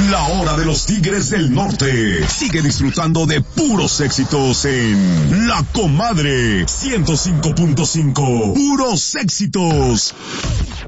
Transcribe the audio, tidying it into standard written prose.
La hora de los Tigres del Norte. Sigue disfrutando de puros éxitos en La Comadre 105.5. Puros éxitos.